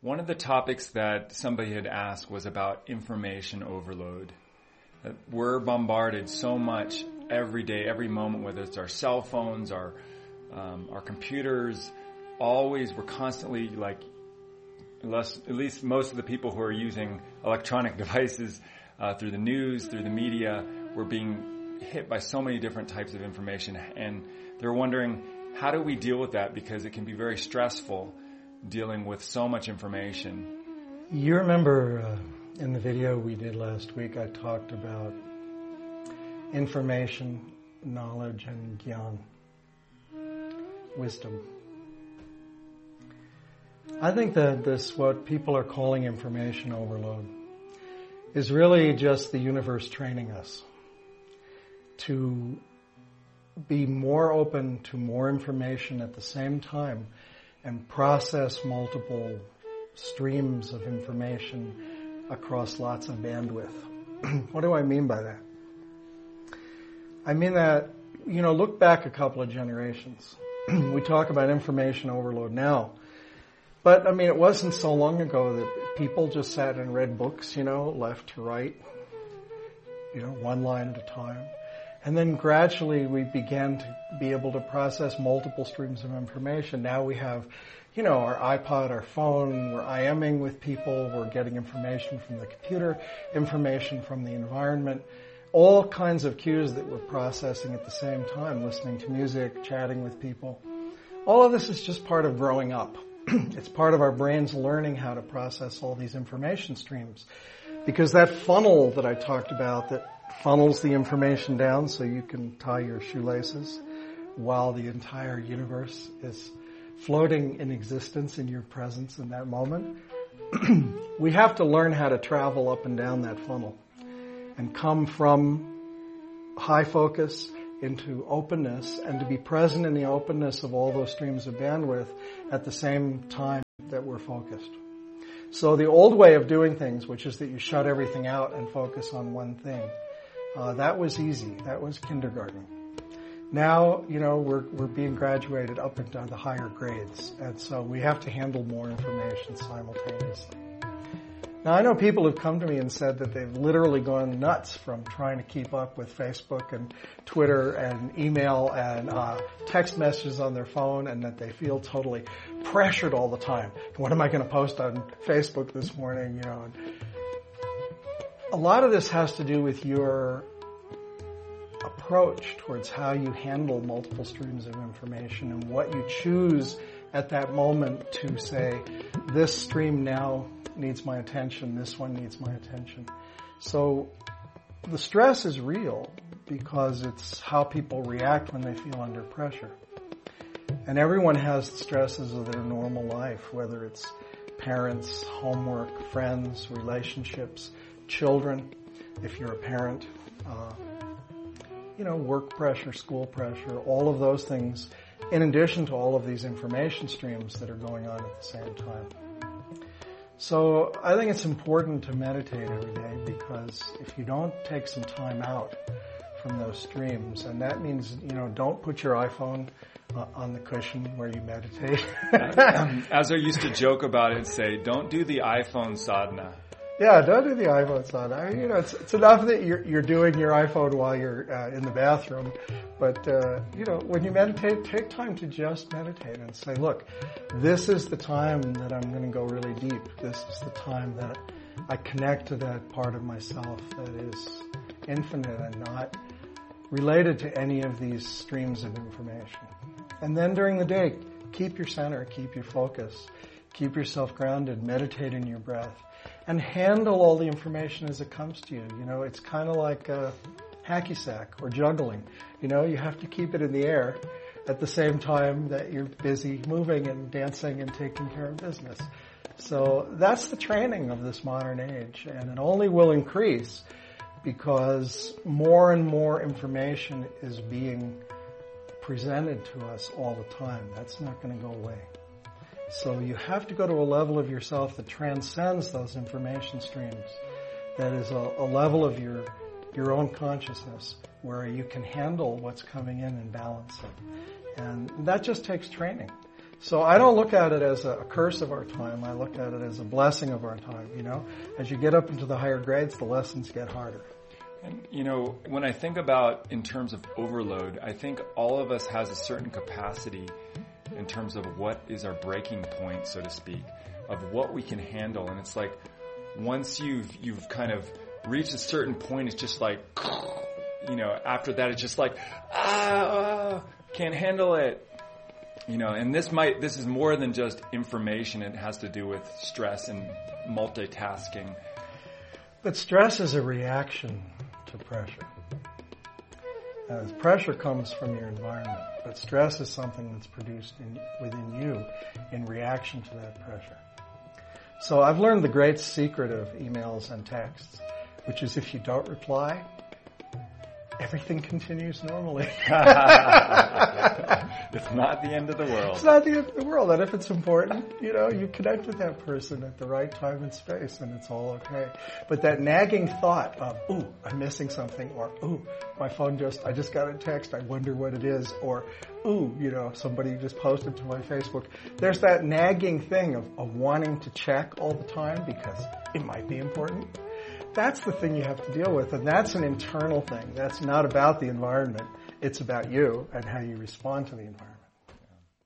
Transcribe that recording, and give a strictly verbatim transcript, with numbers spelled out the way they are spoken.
One of the topics that somebody had asked was about information overload. That we're bombarded so much every day, every moment, whether it's our cell phones, our um, our computers. Always, we're constantly like, unless, at least most of the people who are using electronic devices uh, through the news, through the media, we're being hit by so many different types of information, and they're wondering, how do we deal with that? Because it can be very stressful dealing with so much information. You remember uh, in the video we did last week, I talked about information, knowledge, and gyan, wisdom. I think that this, what people are calling information overload, is really just the universe training us to be more open to more information at the same time and process multiple streams of information across lots of bandwidth. What do I mean by that? I mean that, you know, look back a couple of generations. We talk about information overload now. But, I mean, it wasn't so long ago that people just sat and read books, you know, left to right, you know, one line at a time. And then gradually we began to be able to process multiple streams of information. Now we have, you know, our iPod, our phone, we're IMing with people, we're getting information from the computer, information from the environment, all kinds of cues that we're processing at the same time, listening to music, chatting with people. All of this is just part of growing up. It's part of our brains learning how to process all these information streams. Because that funnel that I talked about that funnels the information down so you can tie your shoelaces while the entire universe is floating in existence in your presence in that moment, we have to learn how to travel up and down that funnel and come from high focus into openness, and to be present in the openness of all those streams of bandwidth at the same time that we're focused. So the old way of doing things, which is that you shut everything out and focus on one thing, uh, that was easy. That was kindergarten. Now, you know, we're we're being graduated up into the higher grades, and so we have to handle more information simultaneously. Now, I know people who've come to me and said that they've literally gone nuts from trying to keep up with Facebook and Twitter and email and uh, text messages on their phone, and that they feel totally pressured all the time. What am I going to post on Facebook this morning? You know, and a lot of this has to do with your approach towards how you handle multiple streams of information and what you choose at that moment to say, this stream now needs my attention, this one needs my attention. So the stress is real because it's how people react when they feel under pressure. And everyone has the stresses of their normal life, whether it's parents, homework, friends, relationships, children, if you're a parent, uh, you know, work pressure, school pressure, all of those things, in addition to all of these information streams that are going on at the same time. So I think it's important to meditate every day, because if you don't take some time out from those streams, and that means, you know, don't put your iPhone uh, on the cushion where you meditate. As I used to joke about it and say, don't do the iPhone sadhana. Yeah, don't do the iPhone sadhana. I mean, you know, it's, it's enough that you're, you're doing your iPhone while you're uh, in the bathroom, but, uh, you know, when you meditate, take time to just meditate and say, look, this is the time that I'm going to go really deep. This is the time that I connect to that part of myself that is infinite and not related to any of these streams of information. And then during the day, keep your center, keep your focus, keep yourself grounded, meditate in your breath, and handle all the information as it comes to you. You know, it's kind of like a hacky sack or juggling. You know, you have to keep it in the air at the same time that you're busy moving and dancing and taking care of business. So that's the training of this modern age, and it only will increase because more and more information is being presented to us all the time. That's not going to go away. So you have to go to a level of yourself that transcends those information streams. That is a, a level of your your own consciousness where you can handle what's coming in and balance it. And that just takes training. So I don't look at it as a curse of our time. I look at it as a blessing of our time, you know. As you get up into the higher grades, the lessons get harder. And, you know, when I think about in terms of overload, I think all of us has a certain capacity in terms of what is our breaking point, so to speak, of what we can handle. And it's like once you've you've kind of reached a certain point, it's just like, you know, after that it's just like, ah, can't handle it. You know, and this might, this is more than just information. It has to do with stress and multitasking. But stress is a reaction to pressure. As pressure comes from your environment, but stress is something that's produced in, within you in reaction to that pressure. So I've learned the great secret of emails and texts, which is if you don't reply, everything continues normally. It's not the end of the world. It's not the end of the world. And if it's important, you know, you connect with that person at the right time and space, and it's all okay. But that nagging thought of, ooh, I'm missing something, or ooh, my phone just, I just got a text, I wonder what it is, or ooh, you know, somebody just posted to my Facebook. There's that nagging thing of, of wanting to check all the time because it might be important. That's the thing you have to deal with, and that's an internal thing. That's not about the environment. It's about you and how you respond to the environment.